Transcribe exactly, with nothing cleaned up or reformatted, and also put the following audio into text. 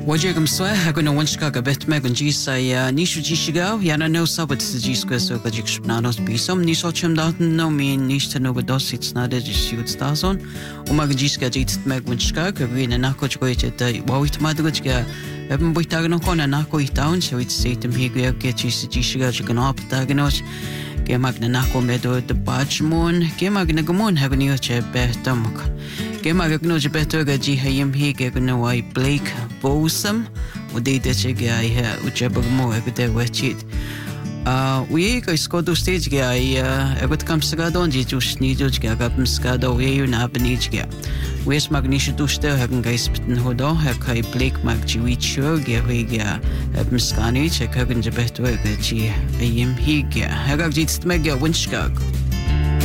Wajagam swa haguna wanshkaga bet megun jisa ya nishu jishigo yana no sabat jiskwe so gajik shpnanos bisom nisho chum daten no min nishta no godos it's not a jisud stazon umag jiska jit megun shkag wina nako jgoite da wawit madgujga Eben buitagno kona nako itaun so it's setem higu get jis jishigo jganop dagnos ge magna nako medo de bajmon ge magna gmon hagni oche betamok ge magno je betoga ji hayim hige gno wai Blake Bosom udide chege ai ha uchebagmo egde wechit Uh, we go skodu stage ge ai egot kam sagado onji jushni juj ge agapm skado we you na benij ge wes magnishu duste hagen geis bitten hodo ha kai Blake magji chu ge we ge abm skani check hagen je beto ge chi ayim hige hagag jitst meg ge winchgag